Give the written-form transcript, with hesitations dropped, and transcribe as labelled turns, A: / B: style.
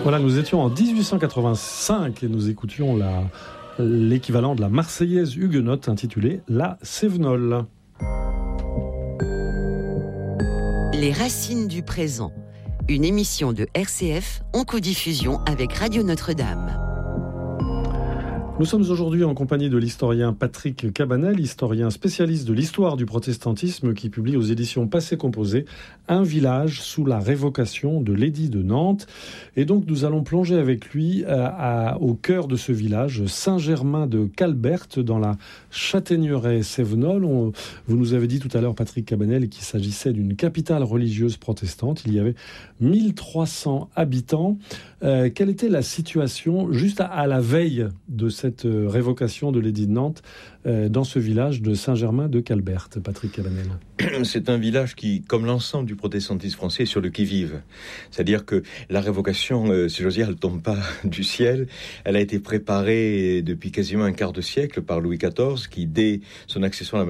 A: Voilà, nous étions en 1885 et nous écoutions l'équivalent de la Marseillaise huguenote intitulée La Cévenole.
B: Les racines du présent, une émission de RCF en codiffusion avec Radio Notre-Dame.
A: Nous sommes aujourd'hui en compagnie de l'historien Patrick Cabanel, historien spécialiste de l'histoire du protestantisme qui publie aux éditions Passé Composé Un village sous la révocation de l'édit de Nantes. Et donc nous allons plonger avec lui au cœur de ce village, Saint-Germain de Calberte, dans la Châtaigneraie Cévenole. Vous nous avez dit tout à l'heure, Patrick Cabanel, qu'il s'agissait d'une capitale religieuse protestante. Il y avait 1300 habitants. Quelle était la situation juste à la veille de cette révocation de l'édit de Nantes dans ce village de Saint-Germain de Calberte, Patrick Cabanel?
C: C'est un village qui, comme l'ensemble du protestantisme français, est sur le qui-vive. C'est-à-dire que la révocation, si j'ose dire, elle ne tombe pas du ciel. Elle a été préparée depuis quasiment un quart de siècle par Louis XIV, qui, dès son accession à la